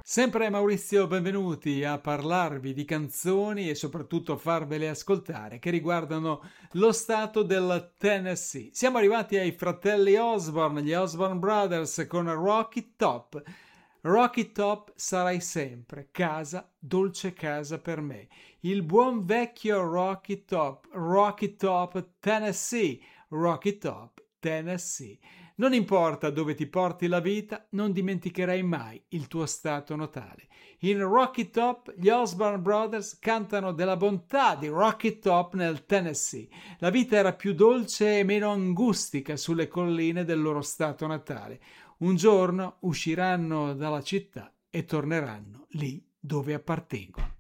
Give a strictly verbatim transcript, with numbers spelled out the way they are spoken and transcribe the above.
Sempre Maurizio, benvenuti a parlarvi di canzoni e soprattutto farvele ascoltare che riguardano lo stato del Tennessee. Siamo arrivati ai fratelli Osborne, gli Osborne Brothers con Rocky Top. Rocky Top sarai sempre casa, dolce casa per me. Il buon vecchio Rocky Top, Rocky Top Tennessee, Rocky Top Tennessee. Non importa dove ti porti la vita, non dimenticherai mai il tuo stato natale. In Rocky Top gli Osborne Brothers cantano della bontà di Rocky Top nel Tennessee. La vita era più dolce e meno angustica sulle colline del loro stato natale. Un giorno usciranno dalla città e torneranno lì dove appartengono.